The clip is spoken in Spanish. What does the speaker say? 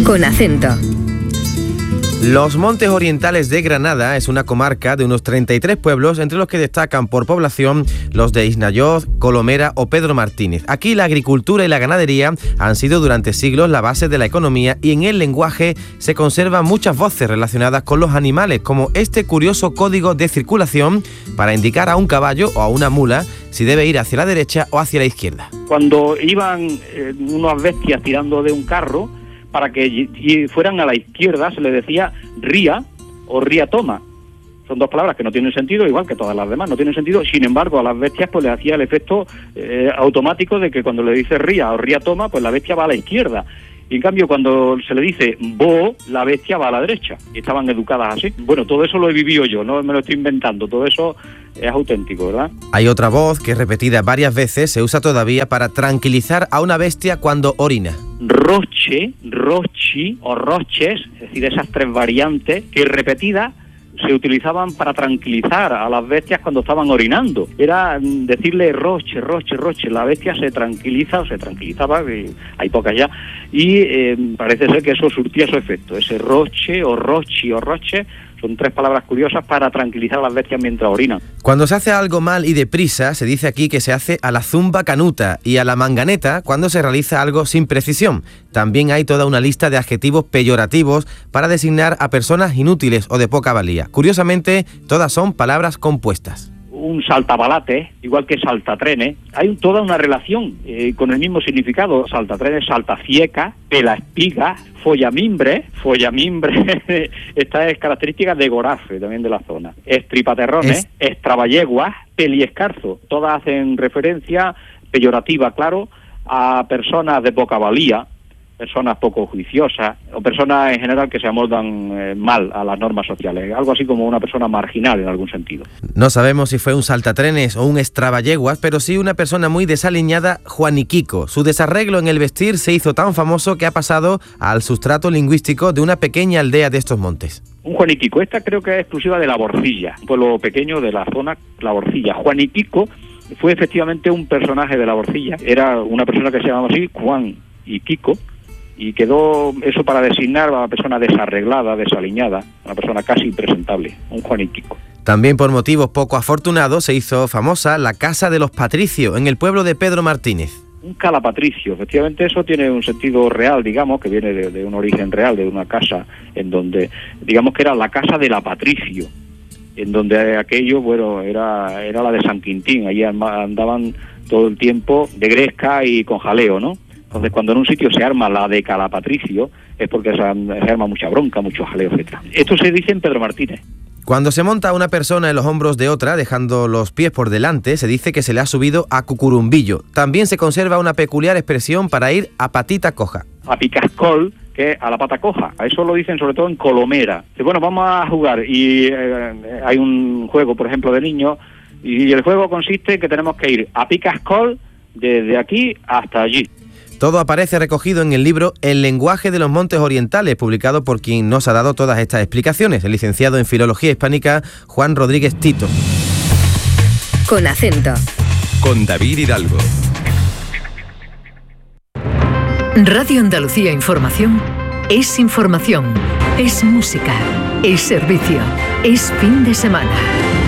Con acento. Los Montes Orientales de Granada es una comarca de unos 33 pueblos, entre los que destacan por población los de Isnayoz, Colomera o Pedro Martínez. Aquí la agricultura y la ganadería han sido durante siglos la base de la economía y en el lenguaje se conservan muchas voces relacionadas con los animales, como este curioso código de circulación para indicar a un caballo o a una mula si debe ir hacia la derecha o hacia la izquierda. Cuando iban unas bestias tirando de un carro, para que fueran a la izquierda se le decía ría o ría toma. Son dos palabras que no tienen sentido, igual que todas las demás, no tienen sentido. Sin embargo, a las bestias pues le hacía el efecto automático de que cuando le dice ría o ría toma, pues la bestia va a la izquierda. Y en cambio, cuando se le dice bo, la bestia va a la derecha. Y estaban educadas así. Bueno, todo eso lo he vivido yo, no me lo estoy inventando. Todo eso es auténtico, ¿verdad? Hay otra voz que, repetida varias veces, se usa todavía para tranquilizar a una bestia cuando orina. Roche, rochi o roches, es decir, esas tres variantes que repetidas se utilizaban para tranquilizar a las bestias cuando estaban orinando. Era decirle roche, roche, roche. La bestia se tranquiliza o se tranquilizaba, hay pocas ya, y parece ser que eso surtía su efecto. Ese roche o rochi o roche son tres palabras curiosas para tranquilizar a las bestias mientras orinan. Cuando se hace algo mal y deprisa, se dice aquí que se hace a la zumba canuta y a la manganeta cuando se realiza algo sin precisión. También hay toda una lista de adjetivos peyorativos para designar a personas inútiles o de poca valía. Curiosamente, todas son palabras compuestas. Un saltabalate, igual que saltatrenes, hay toda una relación con el mismo significado. Saltatrenes, saltacieca, pelaespiga, follamimbre, esta es característica de Gorafe, también de la zona. Estripaterrones, extraballeguas, peliescarzo, todas hacen referencia peyorativa, claro, a personas de poca valía, personas poco juiciosas o personas en general que se amoldan mal a las normas sociales, algo así como una persona marginal en algún sentido. No sabemos si fue un saltatrenes o un extraballeguas, pero sí una persona muy desaliñada, Juaniquico. Su desarreglo en el vestir se hizo tan famoso que ha pasado al sustrato lingüístico de una pequeña aldea de estos montes. Un Juaniquico, esta creo que es exclusiva de La Borcilla, un pueblo pequeño de la zona La Borcilla. Juaniquico fue efectivamente un personaje de La Borcilla, era una persona que se llamaba así, Juan y Quico, y quedó eso para designar a una persona desarreglada, desaliñada, una persona casi impresentable, un Juaniquico. También por motivos poco afortunados se hizo famosa la Casa de los Patricios en el pueblo de Pedro Martínez. Un calapatricio, efectivamente eso tiene un sentido real, digamos, que viene de un origen real, de una casa en donde, digamos que era la casa de la Patricio, en donde aquello, bueno, era la de San Quintín, allí andaban todo el tiempo de gresca y con jaleo, ¿no? Entonces, cuando en un sitio se arma la de Calapatricio, es porque se arma mucha bronca, mucho jaleo, etc. Esto se dice en Pedro Martínez. Cuando se monta una persona en los hombros de otra, dejando los pies por delante, se dice que se le ha subido a cucurumbillo. También se conserva una peculiar expresión para ir a patita coja. A picascol, que es a la pata coja. A eso lo dicen sobre todo en Colomera. Bueno, vamos a jugar y hay un juego, por ejemplo, de niños, y el juego consiste en que tenemos que ir a picascol desde aquí hasta allí. Todo aparece recogido en el libro El lenguaje de los Montes Orientales, publicado por quien nos ha dado todas estas explicaciones, el licenciado en Filología Hispánica Juan Rodríguez Tito. Con acento. Con David Hidalgo. Radio Andalucía Información es información, es música, es servicio, es fin de semana.